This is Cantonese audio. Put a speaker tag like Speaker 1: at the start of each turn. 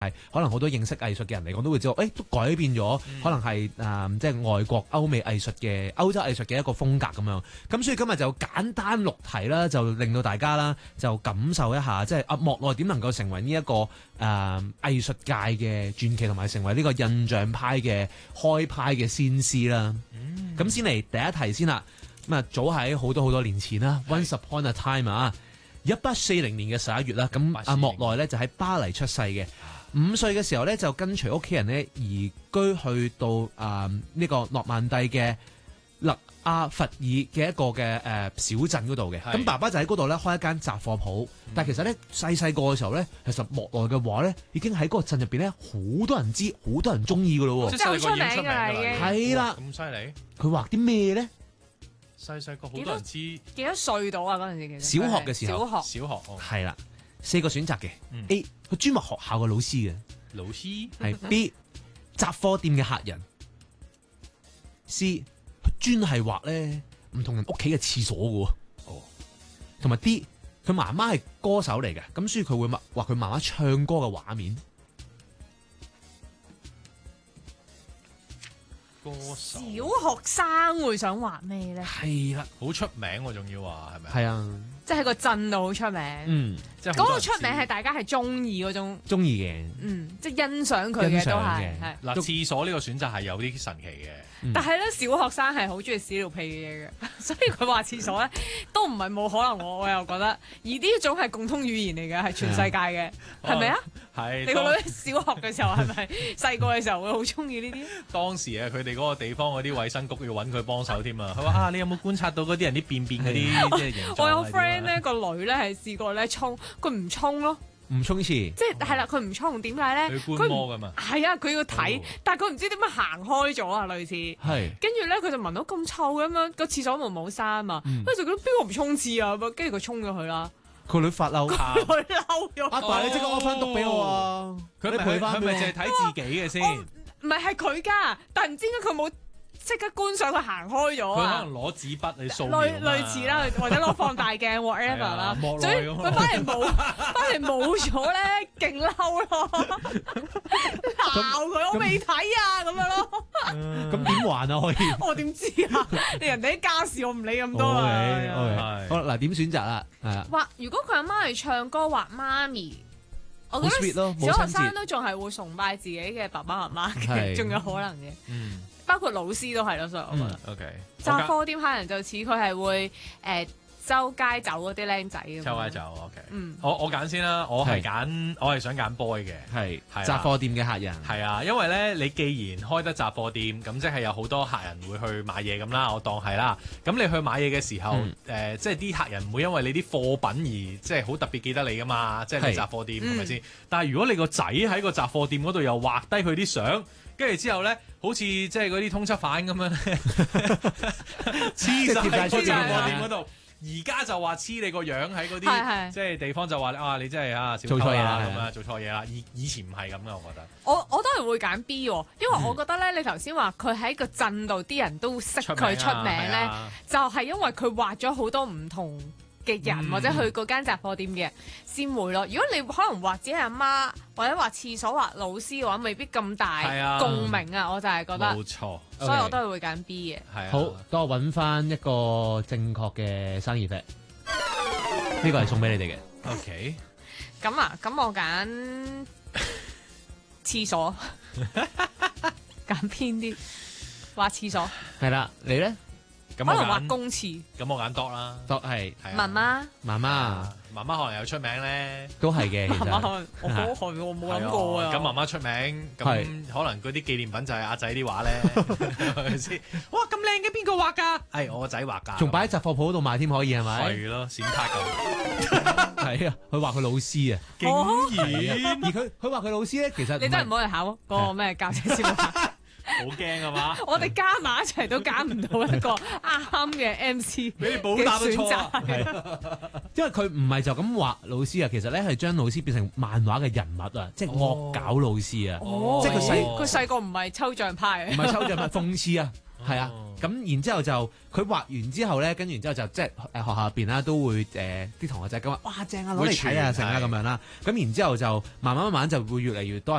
Speaker 1: 係可能好多認識藝術嘅人嚟講都會知道，都改變咗，可能係即係外國歐美藝術嘅歐洲藝術嘅一個風格咁樣。咁所以今日就簡單錄題啦，就令到大家啦就感受一下，即係莫內點能夠成為呢一個藝術界嘅傳奇，同埋成為呢個印象派嘅開派嘅先師啦。咁先嚟第一題先啦。咁啊，早喺好多年前啦，Once Upon a Time 啊，1840年嘅11月啦，咁莫內咧就喺巴黎出世嘅。5歲嘅時候咧，就跟隨屋企人咧移居去到呢個諾曼第嘅勒阿弗爾嘅一個嘅小鎮嗰度嘅。咁爸爸就喺嗰度咧開一間雜貨鋪。但係其實咧細個嘅時候咧，其實莫內嘅話咧已經喺嗰個鎮入邊咧好多人知，好多人中意噶咯喎。
Speaker 2: 即係好出名㗎啦，已經
Speaker 1: 係啦。
Speaker 3: 咁犀利？
Speaker 1: 佢畫啲咩咧？
Speaker 3: 細個好多人知。
Speaker 2: 幾多歲到啊？嗰陣時其實
Speaker 1: 小學嘅時候。
Speaker 2: 小學
Speaker 1: 係啦。4個選擇嘅。A 佢專門學校嘅老師嘅。
Speaker 3: 老師
Speaker 1: 係 B 雜貨店嘅客人。C 佢專係畫咧唔同人屋企嘅廁所嘅喎。
Speaker 3: 哦。
Speaker 1: 同埋 D 佢媽媽係歌手嚟嘅，咁所以佢會畫佢媽媽唱歌嘅畫面。
Speaker 3: 歌手。
Speaker 2: 小學生會想畫咩咧？
Speaker 1: 係啦，
Speaker 3: 好出名喎，仲要話係咪？
Speaker 1: 係啊。
Speaker 2: 即係喺個鎮度好出名。
Speaker 3: 即係
Speaker 2: 嗰個出名係大家係中意嗰種。
Speaker 1: 中意嘅。
Speaker 2: 即係欣賞佢嘅都係。
Speaker 3: 嗱，廁所呢個選擇係有啲神奇嘅。
Speaker 2: 但係咧，小學生係好中意屎尿屁嘅嘢嘅，所以佢話廁所咧都唔係冇可能。我又覺得，而呢一種係共通語言嚟嘅，係全世界嘅，係咪啊？
Speaker 3: 係。
Speaker 2: 你個女小學嘅時候係咪細個嘅時候會好中意呢啲？
Speaker 3: 當時啊，佢哋嗰個地方嗰啲衛生局要揾佢幫手添啊！佢話你有冇觀察到嗰啲人啲便便嗰啲即係形狀？
Speaker 2: 我有 friend 咧個女咧係試過咧沖，佢唔沖咯。
Speaker 1: 唔沖廁，
Speaker 2: 即係啦，佢唔沖，點解咧？
Speaker 3: 佢觀摩㗎嘛。
Speaker 2: 係啊，佢要睇，但係佢唔知點樣行開咗啊，類似。
Speaker 1: 係。
Speaker 2: 跟住咧，佢就聞到咁臭咁樣，個廁所門冇閂啊嘛，跟住就覺得邊個唔沖廁啊？跟住佢沖咗佢啦。
Speaker 1: 佢女發嬲，
Speaker 2: 佢嬲咗。
Speaker 1: 阿爸，你即刻屙翻督俾我啊！
Speaker 3: 佢咪淨係睇自己嘅先？
Speaker 2: 唔係佢㗎，但係唔知點解佢冇即刻觀賞佢行開咗啊！
Speaker 3: 佢可能攞紙筆嚟掃
Speaker 2: 類似啦，或者攞放大鏡 whatever 啦。所以佢翻嚟冇咗咧，勁嬲咯，鬧佢我未睇啊咁樣咯。
Speaker 1: 咁點還啊？可以？
Speaker 2: 我點知啊？人哋啲家事我唔理咁多啊。
Speaker 1: 好啦，嗱，點選擇啦？係啊。
Speaker 2: 畫如果佢阿媽係唱歌畫媽咪，我覺得小學生都仲係會崇拜自己嘅爸爸媽媽嘅，仲有可能嘅。包括老師都係咯，所以我覺得。
Speaker 3: OK。
Speaker 2: 雜貨店客人就似佢係會周街走嗰啲僆仔咁。
Speaker 3: 周街走 OK。我揀先啦，我係想揀 boy 嘅。
Speaker 1: 係雜貨店嘅客人。
Speaker 3: 係啊，因為咧你既然開得雜貨店，咁即係有好多客人會去買嘢咁啦，我當係啦。咁你去買嘢嘅時候，即係啲客人唔會因為你啲貨品而即係好特別記得你噶嘛，即係你雜貨店係咪先？但係如果你個仔喺個雜貨店嗰度又畫低佢啲相。跟住之後咧，好似即係嗰啲通緝犯咁樣咧，黐晒出雜貨店嗰度。而家就話黐你個樣喺嗰啲即係地方就話你真係小偷啊咁啊，做錯嘢啦。以前唔係咁嘅，我覺得。
Speaker 2: 我都係會揀 B 喎，因為我覺得咧，你頭先話佢喺個鎮度啲人都識佢出名咧，就係因為佢畫咗好多唔同嘅人或者去嗰間雜貨店嘅人先會咯。如果你可能畫自己阿媽或者畫廁所畫老師嘅話，未必咁大共鳴啊！我就係覺得
Speaker 3: 冇錯，
Speaker 2: 所以我都係會揀 B 嘅。
Speaker 3: 係
Speaker 1: 好，等我揾翻一個正確嘅生意 fact，呢個係送俾你哋嘅。
Speaker 3: OK，
Speaker 2: 咁我揀廁所，揀偏啲畫廁所。
Speaker 1: 係啦，你咧？
Speaker 2: 可能畫公廁。
Speaker 3: 咁我揀 dog 啦。
Speaker 1: dog 係媽媽
Speaker 3: 可能有出名咧，
Speaker 1: 都係嘅。其實
Speaker 2: 我冇諗過啊。
Speaker 3: 咁媽媽出名，咁可能嗰啲紀念品就係阿仔啲畫咧，係咪先？哇，咁靚嘅邊個畫㗎？係我個仔畫㗎。仲
Speaker 1: 擺喺雜貨鋪度賣添，可以係咪？
Speaker 3: 係咯，閃卡咁。
Speaker 1: 係啊，佢畫佢老師啊，
Speaker 3: 竟然。
Speaker 1: 而佢畫佢老師咧，其實
Speaker 2: 你真係唔好去考嗰個咩教師先。
Speaker 3: 好驚啊嘛！
Speaker 2: 我哋加埋一齊都揀唔到一個啱嘅 MC
Speaker 3: 俾你補答都錯啊！
Speaker 1: 因為佢唔係就咁畫老師啊，其實咧係將老師變成漫畫嘅人物啊，即係惡搞老師啊！即係佢細個唔係抽象派，唔係抽象派，諷刺啊，係啊！ 咁然之後就佢畫完之後咧，跟住然之後就即係學校入邊啦，都會啲同學仔咁話，哇正啊，攞嚟睇啊，成啊咁樣啦。咁然之後就慢慢就會越嚟越多人。